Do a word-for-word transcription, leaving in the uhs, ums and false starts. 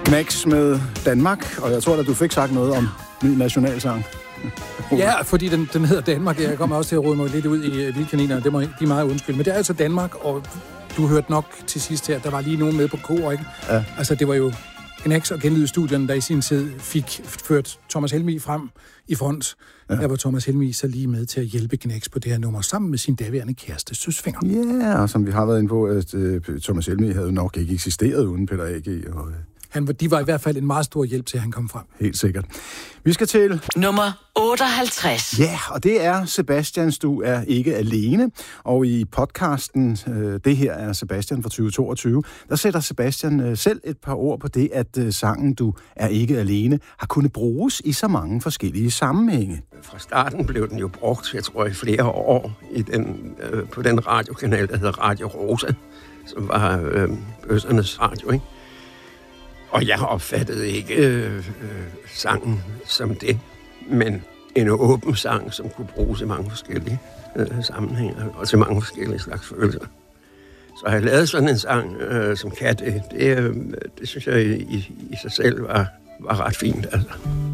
Knags med Danmark, og jeg tror, at du fik sagt noget om ny nationalsang. Ja, fordi den, den hedder Danmark. Jeg kommer også til at rode mig lidt ud i Vildkaninerne. Det må de er meget undskylde. Men det er altså Danmark, og du hørte nok til sidst her, der var lige nogen med på kor, ikke? Ja. Altså, det var jo Knags og Genlyd-studierne, der i sin tid fik ført Thomas Helmig frem i front. Ja. Der var Thomas Helmig så lige med til at hjælpe Knags på det her nummer, sammen med sin daværende kæreste, Søsfinger. Ja, yeah, og som vi har været inde på, at uh, Thomas Helmig havde jo nok ikke eksisteret uden Peter A G. Og, uh... Han, de var i hvert fald en meget stor hjælp til, at han kom frem. Helt sikkert. Vi skal til... Nummer otteoghalvtreds. Ja, og det er Sebastians Du er ikke alene. Og i podcasten, øh, det her er Sebastian fra tyve toogtyve, der sætter Sebastian øh, selv et par ord på det, at øh, sangen Du er ikke alene har kunnet bruges i så mange forskellige sammenhænge. Fra starten blev den jo brugt, jeg tror, i flere år i den, øh, på den radiokanal, der hedder Radio Rosa, som var øh, bøssernes radio, ikke? Og jeg opfattede ikke øh, øh, sangen som det, men en åben sang, som kunne bruges i mange forskellige øh, sammenhænge, og til mange forskellige slags følelser. Så jeg lavede sådan en sang, øh, som kan det. Det, øh, det synes jeg i, i sig selv var, var ret fint, altså.